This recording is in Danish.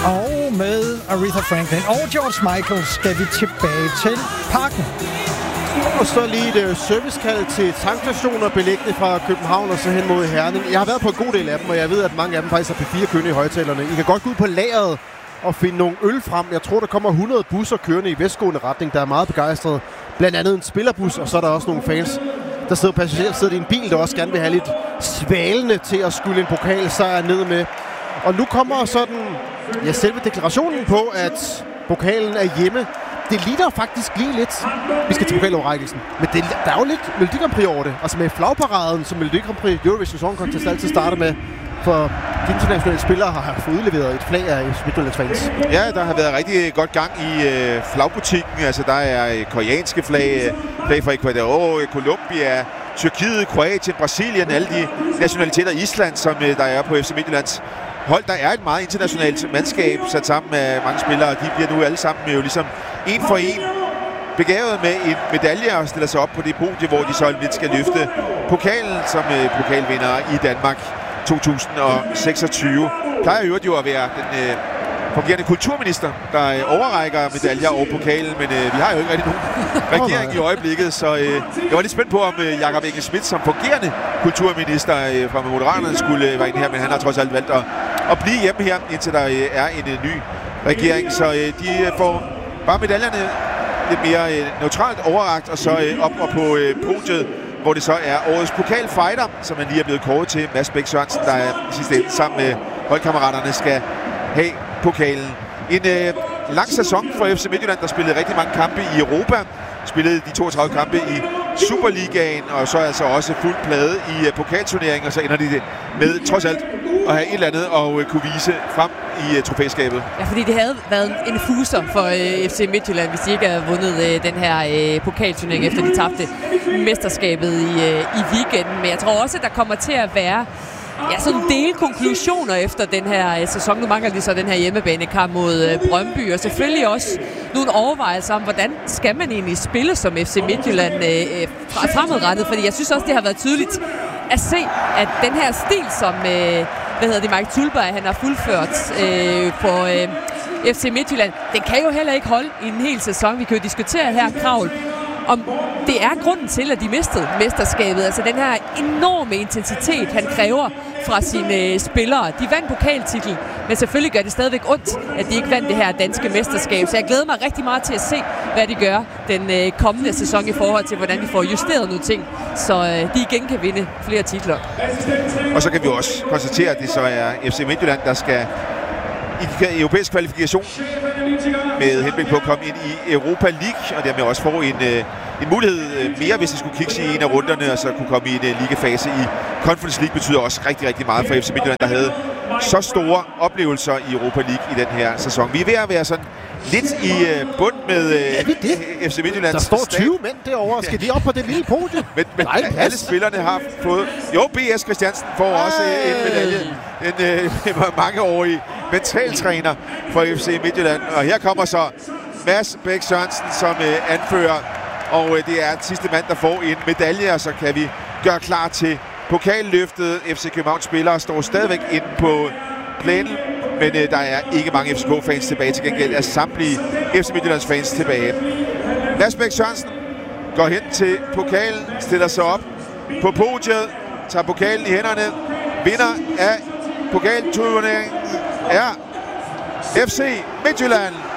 Og med Aretha Franklin og George Michael skal vi tilbage til Parken. Og så lige et servicekald til tankstationer beliggende fra København og så hen mod Herning. Jeg har været på en god del af dem, og jeg ved, at mange af dem faktisk har P4 kørende i højtalerne. I kan godt gå ud på lageret og finde nogle øl frem. Jeg tror, der kommer 100 busser kørende i vestgående retning, der er meget begejstrede. Blandt andet en spillerbus, og så er der også nogle fans, der sidder passagerer, sidder i en bil, der også gerne vil have lidt svalende til at skulle en pokalsejr ned med. Og nu kommer sådan, ja, selve deklarationen på, at pokalen er hjemme. Det ligner faktisk lige lidt. Vi skal til pokaloverrækkelsen. Men der er jo lidt Melodi Grand Prix over det. Altså med flagparaden, som Melodi Grand Prix Eurovision Song Contest altid starter med. For de internationale spillere har fået udleveret et flag af Midtjyllands fans. Ja, der har været rigtig godt gang i flagbutikken. Altså der er koreanske flag, flag fra Ecuador, Colombia, Tyrkiet, Kroatien, Brasilien, alle de nationaliteter, Island, som der er på FC Midtjyllands hold. Der er et meget internationalt mandskab sat sammen med mange spillere, og de bliver nu alle sammen jo ligesom en for en begavet med en medalje og stiller sig op på det podie, hvor de så lidt skal løfte pokalen som pokalvinder i Danmark 2026. Plejer jo at være den fungerende kulturminister, der overrækker medaljer og pokalen, men vi har jo ikke rigtig nogen regering i øjeblikket, så jeg var lidt spændt på, om Jakob Engel-Schmidt som fungerende kulturminister fra Moderaterne skulle være inde her, men han har trods alt valgt at blive hjemme her, indtil der er en ny regering, så de får bare medaljerne lidt mere neutralt overrakt, og så op og på podiet, hvor det så er årets pokalfighter, som man lige er blevet kåret til, Mads Bæk Sørensen, der er i sidste ende sammen med holdkammeraterne skal have pokalen. En lang sæson for FC Midtjylland, der spillede rigtig mange kampe i Europa, spillede de 32 kampe i Superligaen, og så altså også fuld plade i pokalturneringen, og så ender de det med trods alt at have et eller andet at kunne vise frem i trofæskabet. Ja, fordi det havde været en fuser for FC Midtjylland, hvis de ikke havde vundet den her pokalturnering, efter de tabte mesterskabet i weekenden. Men jeg tror også, at der kommer til at være sådan delkonklusioner efter den her sæson. Nu mangler de så den her hjemmebanekamp mod Brøndby, og selvfølgelig også nogle overvejelser om, hvordan skal man egentlig spille som FC Midtjylland fremadrettet, fordi jeg synes også, det har været tydeligt at se, at den her stil, som Mike Tulberg han har fuldført for FC Midtjylland, den kan jo heller ikke holde i en hel sæson. Vi kan jo diskutere her, Kravl, om det er grunden til, at de mistede mesterskabet. Altså den her enorme intensitet, han kræver fra sine spillere. De vandt pokaltitel, men selvfølgelig gør det stadigvæk ondt, at de ikke vandt det her danske mesterskab. Så jeg glæder mig rigtig meget til at se, hvad de gør den kommende sæson i forhold til, hvordan de får justeret nogle ting, så de igen kan vinde flere titler. Og så kan vi også konstatere, at det så er FC Midtjylland, der skal i europæisk kvalifikation med henblik på at komme ind i Europa League, og dermed også få en mulighed mere, hvis de skulle kigge i en af runderne, og så kunne komme i en ligafase i Conference League, betyder også rigtig, rigtig meget for FC Midtjylland, der havde så store oplevelser i Europa League i den her sæson. Vi er ved at være sådan lidt i bund med FC Midtjylland. Der står 20 mænd derovre. Skal de op på det lille podium? Men alle spillerne har fået... Jo, B.S. Christiansen får også en medalje. En mangeårig mentaltræner for FC Midtjylland. Og her kommer så Mads Bæk Sørensen som anfører. Og det er den sidste mand, der får en medalje, og så kan vi gøre klar til pokalløftet. FC Københavns spillere står stadigvæk inde på plænen, men der er ikke mange FCK-fans tilbage. Til gengæld er samtlige FC Midtjyllands fans tilbage. Mads Bæk Sørensen går hen til pokalen, stiller sig op på podiet, tager pokalen i hænderne. Vinder af pokalturneringen er FC Midtjylland.